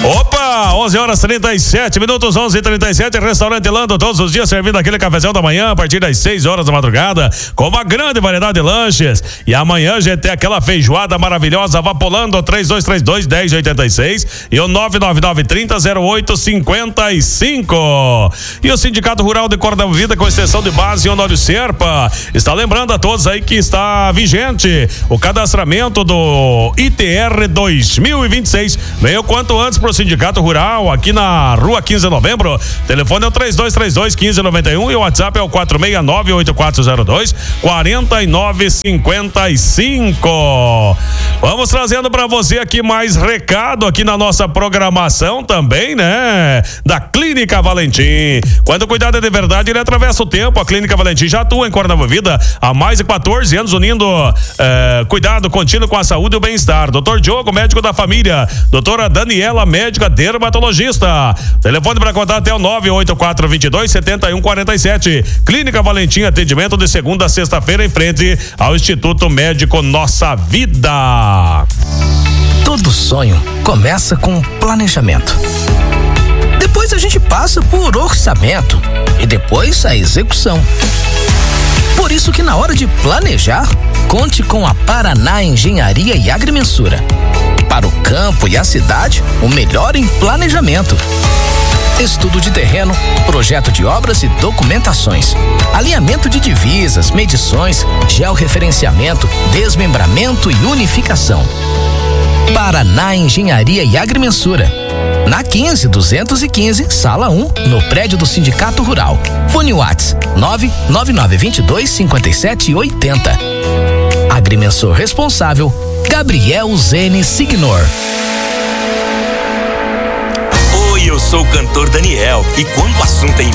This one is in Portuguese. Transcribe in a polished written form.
Opa, 11h37, 11h37, restaurante Lando, todos os dias servindo aquele cafezão da manhã a partir das 6 horas da madrugada, com uma grande variedade de lanches. E amanhã a gente tem aquela feijoada maravilhosa, Vapolando, 3232-1086 e o 99930-0855. E o Sindicato Rural de Cordão Vida, com extensão de base em Honório Serpa, está lembrando a todos aí que está vigente o cadastramento do ITR 2026. Venha o quanto antes pro Sindicato Rural, aqui na rua 15 de novembro. Telefone é o 3232-1591 e o WhatsApp é o 469-8402-4955. Vamos trazendo para você aqui mais recado aqui na nossa programação também, né? Da Clínica Valentim. Quando o cuidado é de verdade, ele atravessa o tempo. A Clínica Valentim já atua em Cordão Vida há mais de 14 anos, unindo cuidado contínuo com a saúde e o bem-estar. Doutor Diogo, médico da família. Doutora Daniela, médica dermatologista. Telefone para contar até o 98422-7147. Clínica Valentim, atendimento de segunda a sexta-feira em frente ao Instituto Médico Nossa Vida. Todo sonho começa com planejamento. Depois a gente passa por orçamento e depois a execução. Por isso que na hora de planejar, conte com a Paraná Engenharia e Agrimensura. Para o campo e a cidade, o melhor em planejamento. Estudo de terreno, projeto de obras e documentações, alinhamento de divisas, medições, georreferenciamento, desmembramento e unificação. Paraná Engenharia e Agrimensura. Na 15.215, sala 1, no prédio do Sindicato Rural. Fone Whats 99922-5780. Agrimensor responsável, Gabriel Zene Signor. Oi, eu sou o cantor Daniel e quando o assunto é